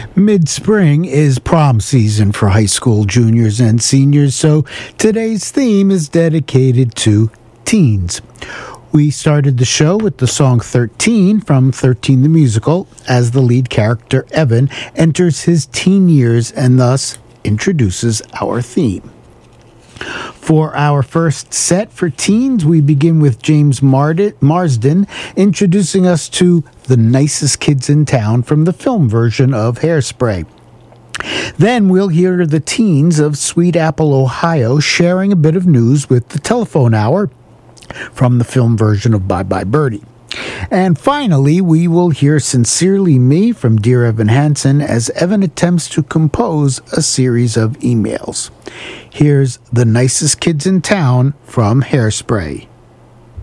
Mid-spring is prom season for high school juniors and seniors, so today's theme is dedicated to teens. We started the show with the song 13 from 13 the Musical, as the lead character, Evan, enters his teen years and thus introduces our theme. For our first set for teens, we begin with James Marsden introducing us to The Nicest Kids in Town from the film version of Hairspray. Then we'll hear the teens of Sweet Apple, Ohio sharing a bit of news with the telephone hour from the film version of Bye Bye Birdie. And finally, we will hear Sincerely Me from Dear Evan Hansen as Evan attempts to compose a series of emails. Here's The Nicest Kids in Town from Hairspray.